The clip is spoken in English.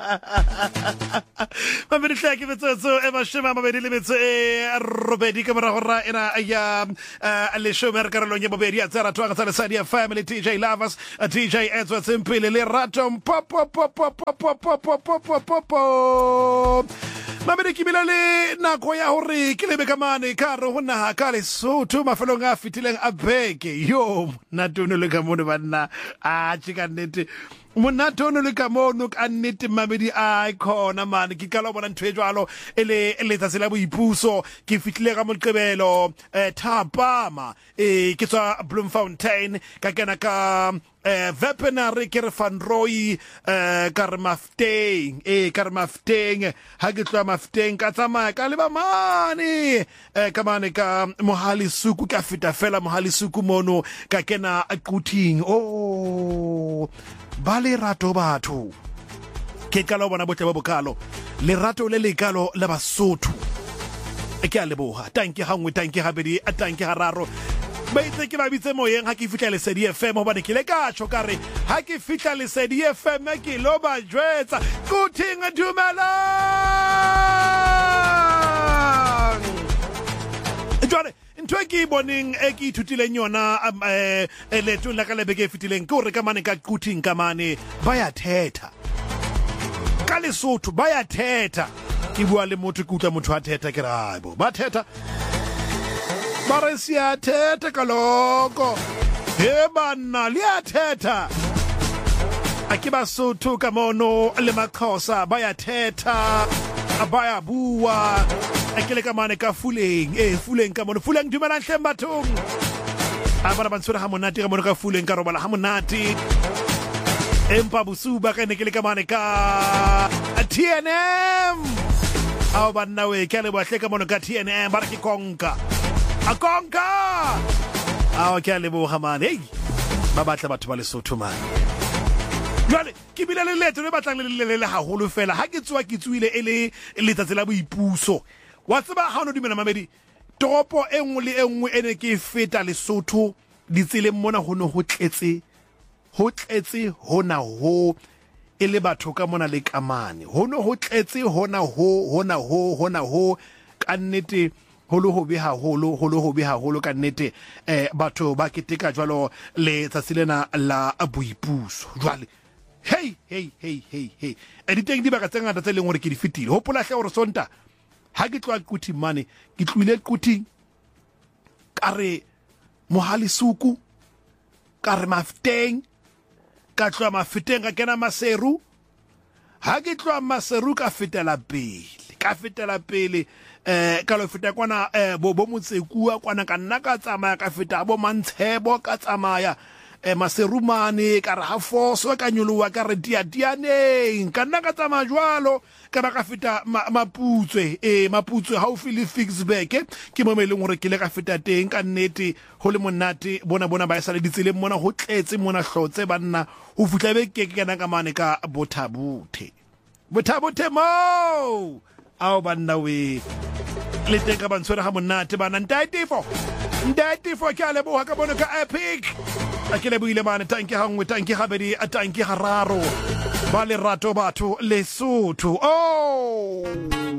Mabedi tlhaki metsotso e mashome a mabedi le metso e robedi ka morago ra ena ya leshome re karolong ya bobedi ya tsa ratwang tsa lesadi ya family TJ Lovers TJ Etswa Tsempile le rato Mabedi ke bila le nako ya hore ke lebe ka mane ka re ho naha ka Lesotho mafelong a fitileng a beke yo natuno le ka mone banna a tshika nnete monatono le ka mono ka nnete Mabedi a khona mane ke ka lo bona ntwe jwalo ele tsatsi la boipuso ke fitlile ka Moqebelo Thapama ke tswa Bloemfontein ka kena ka Vepenary ke re Van Roy ka re Mafteng ka re Mafteng ha ke tloa Mafteng ka tsamaya ka leba mane ka mane ka Mohalesuku ka feta fela Mohalesuku mono ka kena Quting ba le rato batho ke ka lo bona botle ba bokalo le rato le lekalo la Basotho ke a leboha tanki hangwe tanki habedi tanki hararo ba itse ke ba bitse moyeng ha ke fitla Lesedi FM hobane ke le ka tsho ka re ha ke fitla Lesedi FM ke lo ba jwetsa Quting dumelang jwale ntwe ke boning e ke ithutileng yona letong la ka lebeke e fitileng ke hore ka mane ka Quting ka mane ba ya thetha ka Lesotho ba ya thetha ke bua le motho ke utla motho a thetha ke raibo ba thetha ba re siya thetha ka loko he banna le ya thetha a ke Basotho ka mono le Maxhosa ba ya thetha ba ya bua akele ka mane ka Fuleng Fuleng ka mono Fuleng dumelang hleng bathong a bara bantsura ha monate ka mono ka Fuleng ka robala ha monate empa bosuba ka ne ke le ka mane ka TNM ao banna we ke le bohle ka mono ka TNM bara ke konka a konka ao ke le bo hamane ba batla batho ba Lesotho man jwale ke bile le leto le batlang le haholo fela ha ke tswa ke tswile ele tsatsi la boipuso wa tseba ha o no dumela Mabedi toropo e nngwe le e nngwe ene ke feta Lesotho ditseleng mona ho no ho tletse hona ho ele batho ka mona le kamane ho no ho tletse hona ho ka nnete ho lo hobe haholo ka nnete batho ba keteka jwalo le tsatsi lena la boipuso jwale hey diteng di baka tse ngata tse leng hore ke di fitile hopola hle hore Sonta ha ke tloa Quting mane ke tlwile Quting ka re Mohalesuku ka re Mafteng ka tloa Mafteng ka kena Maseru ha ke tloa Maseru ka fetela pele ka lo feta kwana bo Motsekua kwana ka nna ka tsamaya ka feta bo Mantshebo ka tsamaya Maseru mane ka re ha foso ka nyolowa ka re dianeng ka nna ka tsamaya jwalo ka ba ka feta Maputswe ha o file Fixburg ke mo meleng hore ke le ka feta teng ka nnete ho le monate bona ba e sale ditseleng mona ho tletse mona hlotse banna ho futla be ke kena ka mane ka Bothabuthe mo ao banna we le teng ka bantswere ha monate bana ntatifo ke a leboha ka bona ka Epic a ke lebohile mane tanki hangwe tanki habedi a tanki hararo ba le rato batho Lesotho